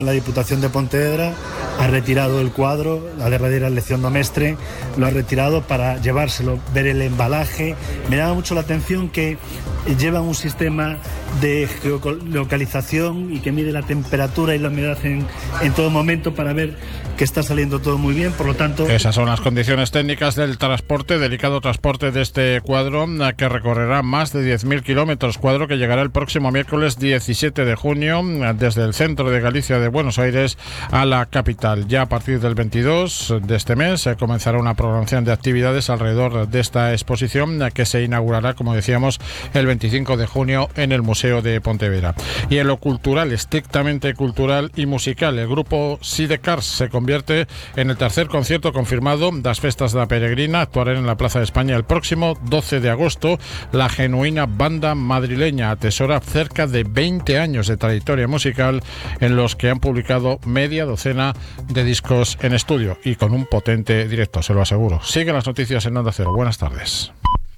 La Diputación de Pontevedra ha retirado el cuadro, la derradera lección do mestre, lo ha retirado para llevárselo, ver el embalaje. Me llama mucho la atención que llevan un sistema de geolocalización y que mide la temperatura y la humedad en todo momento para ver que está saliendo todo muy bien, por lo tanto... Esas son las condiciones técnicas del transporte, delicado transporte de este cuadro, que recorrerá más de 10.000 kilómetros, cuadro que llegará el próximo miércoles 17 de junio desde el centro de Galicia de Buenos Aires a la capital. Ya a partir del 22 de este mes comenzará una programación de actividades alrededor de esta exposición que se inaugurará, como decíamos, el 25 de junio en el Museo de Pontevedra. Y en lo cultural, estrictamente cultural y musical, el grupo Sidecars se convierte en el tercer concierto confirmado das Festas da Peregrina. Actuarán en la Plaza de España el próximo 12 de agosto. La genuina banda madrileña atesora cerca de 20 años de trayectoria musical en los que han publicado media docena de discos en estudio y con un potente directo, se lo aseguro. Siguen las noticias en Onda Cero. Buenas tardes.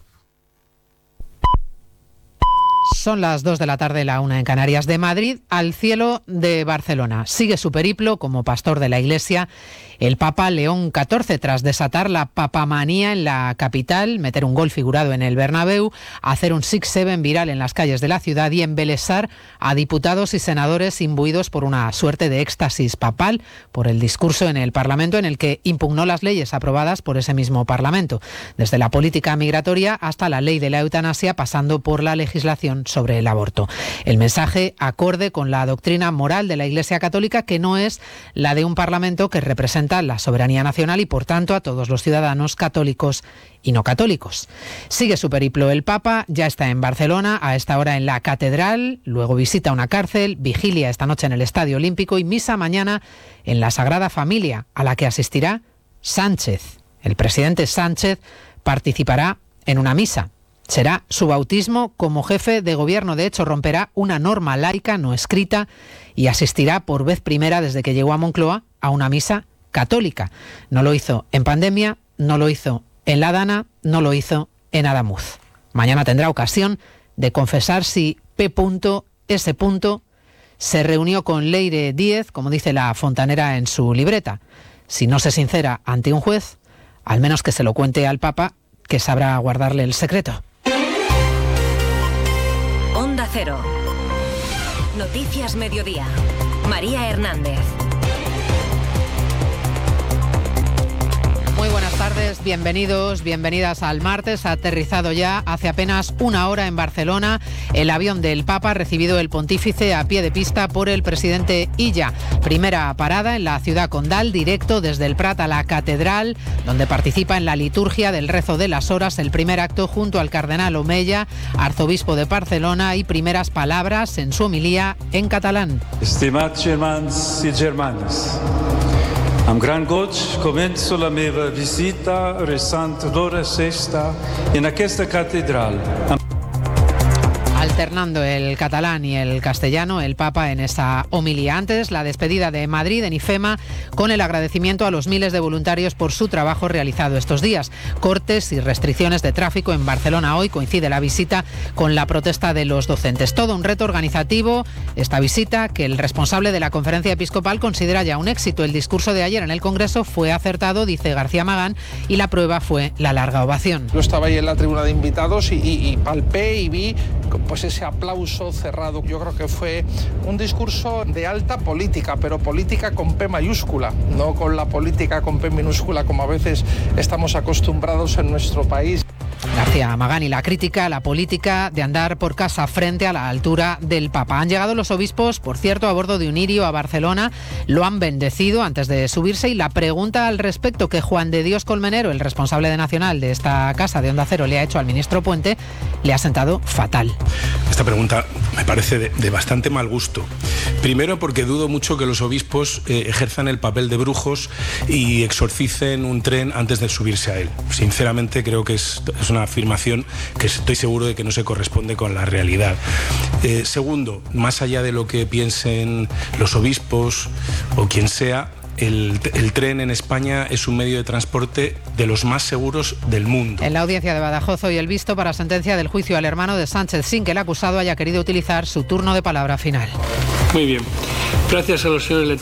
Son las 2 de la tarde, la 1 en Canarias. De Madrid al cielo de Barcelona. Sigue su periplo como pastor de la Iglesia el Papa León XIV, tras desatar la papamanía en la capital, meter un gol figurado en el Bernabéu, hacer un 6-7 viral en las calles de la ciudad y embelesar a diputados y senadores imbuidos por una suerte de éxtasis papal por el discurso en el Parlamento, en el que impugnó las leyes aprobadas por ese mismo Parlamento, desde la política migratoria hasta la ley de la eutanasia, pasando por la legislación sobre el aborto. El mensaje acorde con la doctrina moral de la Iglesia Católica, que no es la de un Parlamento que representa la soberanía nacional y, por tanto, a todos los ciudadanos católicos y no católicos. Sigue su periplo el Papa, ya está en Barcelona, a esta hora en la Catedral, luego visita una cárcel, vigilia esta noche en el Estadio Olímpico y misa mañana en la Sagrada Familia, a la que asistirá Sánchez. El presidente Sánchez participará en una misa. Será su bautismo como jefe de gobierno. De hecho, romperá una norma laica no escrita y asistirá por vez primera desde que llegó a Moncloa a una misa católica. No lo hizo en pandemia, no lo hizo en La Dana, no lo hizo en Adamuz. Mañana tendrá ocasión de confesar si P.S. se reunió con Leire Díez, como dice la fontanera en su libreta. Si no se sincera ante un juez, al menos que se lo cuente al Papa, que sabrá guardarle el secreto. Onda Cero. Noticias Mediodía. María Hernández. Muy buenas tardes, bienvenidos, bienvenidas al martes. Ha aterrizado ya hace apenas una hora en Barcelona el avión del Papa. Ha recibido el pontífice a pie de pista por el presidente Illa. Primera parada en la ciudad condal, directo desde el Prat a la Catedral, donde participa en la liturgia del rezo de las horas. El primer acto junto al cardenal Omeya, arzobispo de Barcelona, y primeras palabras en su homilía en catalán. Estimats germans i germanes, amb gran goig començo la meva visita resant l'hora sexta en aquesta catedral. Alternando el catalán y el castellano, el Papa en esa homilía. Antes, la despedida de Madrid en IFEMA, con el agradecimiento a los miles de voluntarios por su trabajo realizado estos días. Cortes y restricciones de tráfico en Barcelona. Hoy coincide la visita con la protesta de los docentes. Todo un reto organizativo, esta visita, que el responsable de la Conferencia Episcopal considera ya un éxito. El discurso de ayer en el Congreso fue acertado, dice García Magán, y la prueba fue la larga ovación. Yo estaba ahí en la tribuna de invitados y palpé y vi pues ese aplauso cerrado. Yo creo que fue un discurso de alta política, pero política con P mayúscula, no con la política con P minúscula como a veces estamos acostumbrados en nuestro país. García Magán y la crítica a la política de andar por casa frente a la altura del Papa. Han llegado los obispos, por cierto, a bordo de un Irio a Barcelona, lo han bendecido antes de subirse, y la pregunta al respecto que Juan de Dios Colmenero, el responsable de Nacional de esta casa de Onda Cero, le ha hecho al ministro Puente, le ha sentado fatal. Esta pregunta me parece de bastante mal gusto. Primero, porque dudo mucho que los obispos ejerzan el papel de brujos y exorcicen un tren antes de subirse a él. Sinceramente, creo que es una afirmación que estoy seguro de que no se corresponde con la realidad. Segundo, más allá de lo que piensen los obispos o quien sea, el tren en España es un medio de transporte de los más seguros del mundo. En la audiencia de Badajoz hoy el visto para sentencia del juicio al hermano de Sánchez, sin que el acusado haya querido utilizar su turno de palabra final. Muy bien. Gracias a los señores